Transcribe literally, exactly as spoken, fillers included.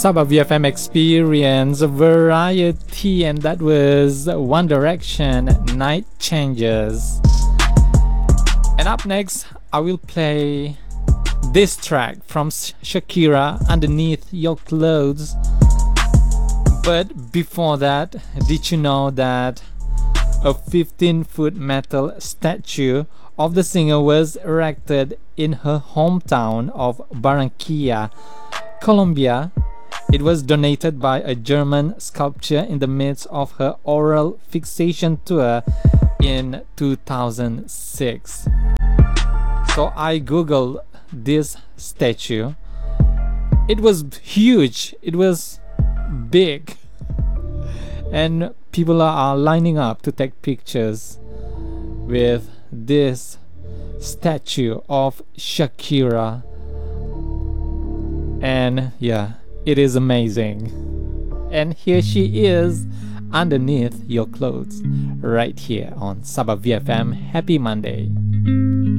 Sabah V F M Experience Variety, and that was One Direction, Night Changes. And up next, I will play this track from Shakira, Underneath Your Clothes. But before that, did you know that a fifteen foot metal statue of the singer was erected in her hometown of Barranquilla, Colombia? It was donated by a German sculptor in the midst of her oral fixation tour in two thousand six. So I googled this statue. It was huge, it was big, and people are lining up to take pictures with this statue of Shakira. And yeah, it is amazing. And here she is, Underneath Your Clothes, right here on Sabah V F M. Happy Monday.